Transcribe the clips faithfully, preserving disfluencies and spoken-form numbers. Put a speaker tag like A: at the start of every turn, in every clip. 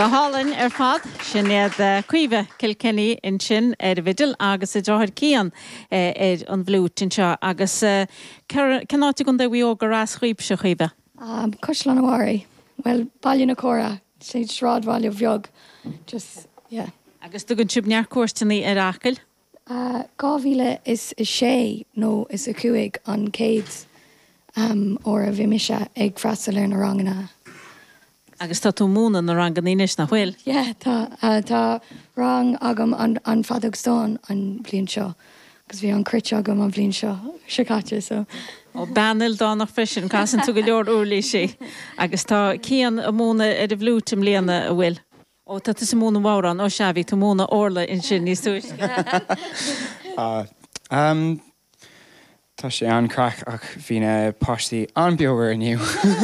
A: Go hálainn ar fad sin iad cuimhe Kilkenny in sin ar vidil agus i dráthir cían ar an bhlút in seo agus cenáte gon bhí ó go rás chuoib se chuimhe.
B: Um, Cuslan awari. Well, ballion na cora. Say shrod value viog. Just yeah.
A: Agus tu gon siúb near cuairtaí ar acail.
B: Uh, Gávile is a sé no is a cuig an céad um, or a vimisha ag frasal na rangana.
A: Agus tá tú múna na rangan inis na bhfuil.
B: Yeah, tá uh, tá rang agam an an fadog stone an blian seo. Agus bhí an crit agam an blian seo. Shikatcha so.
A: Ó banil dá nach frisin casan tú go leor úrlí sé. Agus tá cían a múna ar a bhlútim léana a bhfuil. Ó tá is múna mhran ó seabhí tú múna orla in sin níos túis.
C: uh, um, Tá sé an crach ach bhína páistí an beogar aniu.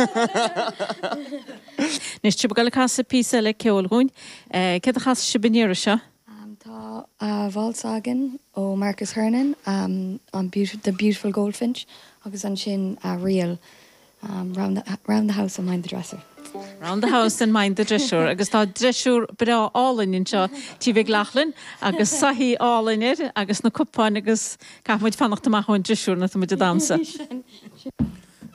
A: Nis tu gal casa písa le ceolgún. Cé a chas si biníire seo?
B: Tá Volkswagen ó Marcus Hernan um, on beautiful, the beautiful goldfinch agus an sin uh, real um, round, the, round the house and mind the dresser.
A: Round the house and mind the dresser. Agus tá dresser bra álainn in seo tí bheith lachlinn agus sahí álainir agus na cupáin agus caithmuid fannacht amach chuin dresser na tú muid a dansa.